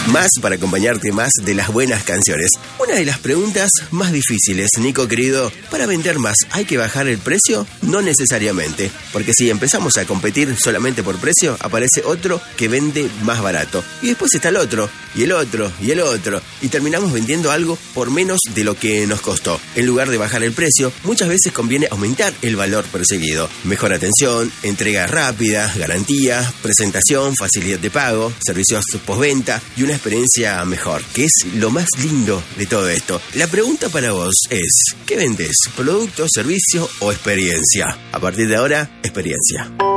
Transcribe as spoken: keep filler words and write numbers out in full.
Más para acompañarte más de las buenas canciones. Una de las preguntas más difíciles, Nico querido, ¿para vender más hay que bajar el precio? No necesariamente, porque si empezamos a competir solamente por precio, aparece otro que vende más barato. Y después está el otro, y el otro, y el otro, y terminamos vendiendo algo por menos de lo que nos costó. En lugar de bajar el precio, muchas veces conviene aumentar el valor perseguido. Mejor atención, entrega rápida, garantía, presentación, facilidad de pago, servicios postventa y una experiencia mejor, que es lo más lindo de todo esto. La pregunta para vos es, ¿qué vendes? ¿Producto, servicio o experiencia? A partir de ahora, experiencia.